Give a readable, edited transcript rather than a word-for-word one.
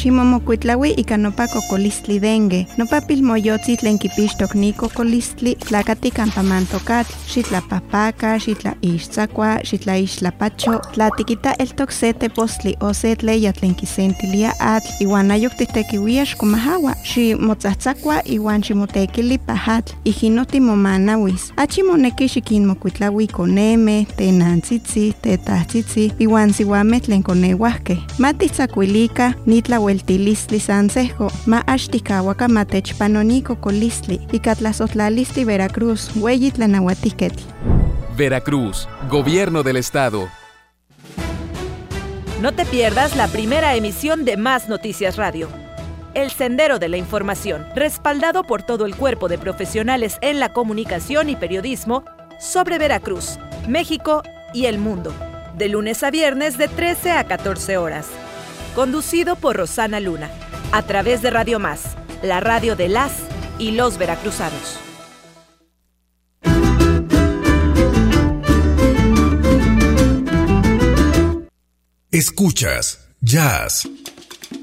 Ximomokuitlaui ika nopa kokolistli dengue. Nopa pilmoyotzi tlen kipixtok ni kokolistli tlakati kampamantokatl, xitlapapaka, xitlaixtzakua, xitlaixtlapacho, tlatikita eltok se tepostli o se tleya tlen kisentilia atl, iwan ayok titekiuia xkomahawa, ximotzatzakua iwan ximotekili pajatl, ijinoti momanawis. Achimoneki xikinmokuitlaui koneme, tenantzitzi, tetahtzitzi, iwan siwameh tlen koneuahkeh. Matitzakuilika nitlaueltilistli sansejko, ma axtikawaka matechpanoni kokolistli, ika tlasohtlalistli Veracruz, ueyi tlanauatiketl. Veracruz, Gobierno del Estado. No te pierdas la primera emisión de Más Noticias Radio. El Sendero de la Información, respaldado por todo el cuerpo de profesionales en la comunicación y periodismo sobre Veracruz, México y el mundo. De lunes a viernes de 13 a 14 horas. Conducido por Rosana Luna, a través de Radio Más, la radio de las y los veracruzanos. Escuchas Jazz